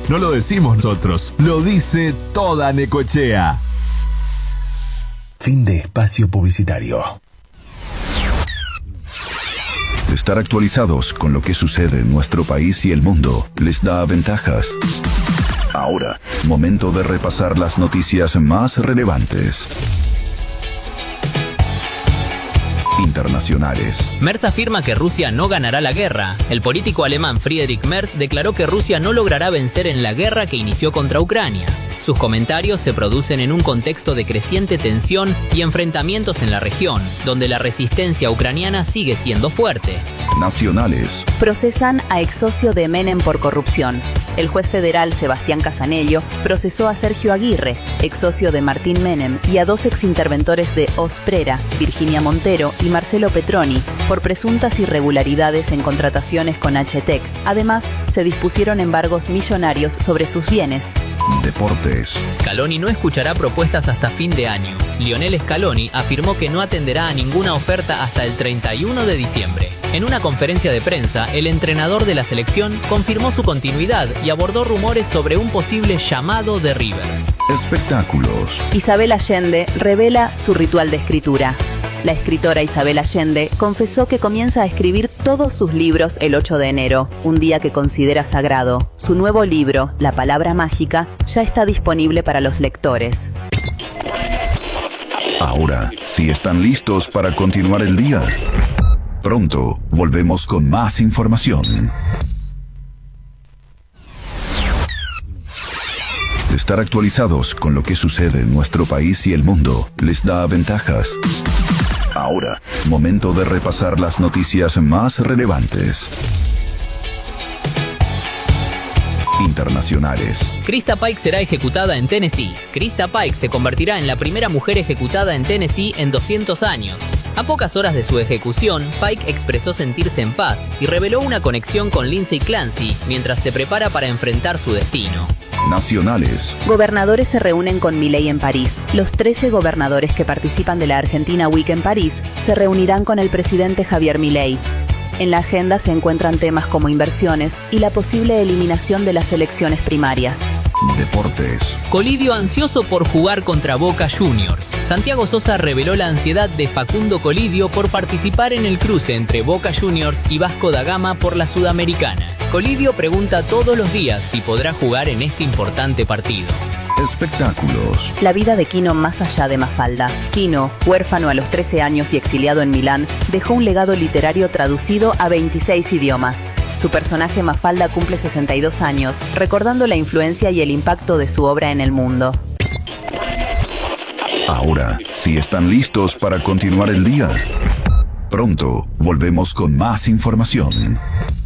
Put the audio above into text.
no lo decimos nosotros, lo dice toda Necochea. Fin de espacio publicitario. Estar actualizados con lo que sucede en nuestro país y el mundo les da ventajas. Ahora, momento de repasar las noticias más relevantes. Internacionales. Merz afirma que Rusia no ganará la guerra. El político alemán Friedrich Merz declaró que Rusia no logrará vencer en la guerra que inició contra Ucrania. Sus comentarios se producen en un contexto de creciente tensión y enfrentamientos en la región, donde la resistencia ucraniana sigue siendo fuerte. Nacionales. Procesan a ex socio de Menem por corrupción. El juez federal Sebastián Casanello procesó a Sergio Aguirre, ex socio de Martín Menem, y a dos exinterventores de Osprera, Virginia Montero y Marcelo Petroni, por presuntas irregularidades en contrataciones con HTEC. Además, se dispusieron embargos millonarios sobre sus bienes. Deportes. Scaloni no escuchará propuestas hasta fin de año. Lionel Scaloni afirmó que no atenderá a ninguna oferta hasta el 31 de diciembre. En una conferencia de prensa, el entrenador de la selección confirmó su continuidad y abordó rumores sobre un posible llamado de River. Espectáculos. Isabel Allende revela su ritual de escritura. La escritora Isabel Allende confesó que comienza a escribir todos sus libros el 8 de enero, un día que considera sagrado. Su nuevo libro, La Palabra Mágica, ya está disponible para los lectores. Ahora, si están listos para continuar el día, pronto volvemos con más información. Estar actualizados con lo que sucede en nuestro país y el mundo les da ventajas. Ahora, momento de repasar las noticias más relevantes. Internacionales. Krista Pike será ejecutada en Tennessee. Krista Pike se convertirá en la primera mujer ejecutada en Tennessee en 200 años. A pocas horas de su ejecución, Pike expresó sentirse en paz y reveló una conexión con Lindsay Clancy mientras se prepara para enfrentar su destino. Nacionales. Gobernadores se reúnen con Milei en París. Los 13 gobernadores que participan de la Argentina Week en París se reunirán con el presidente Javier Milei. En la agenda se encuentran temas como inversiones y la posible eliminación de las elecciones primarias. Deportes. Colidio ansioso por jugar contra Boca Juniors. Santiago Sosa reveló la ansiedad de Facundo Colidio por participar en el cruce entre Boca Juniors y Vasco da Gama por la Sudamericana. Colidio pregunta todos los días si podrá jugar en este importante partido. Espectáculos. La vida de Quino más allá de Mafalda. Quino, huérfano a los 13 años y exiliado en Milán, dejó un legado literario traducido a 26 idiomas. Su personaje Mafalda cumple 62 años, recordando la influencia y el impacto de su obra en el mundo. Ahora, si están listos para continuar el día, pronto volvemos con más información.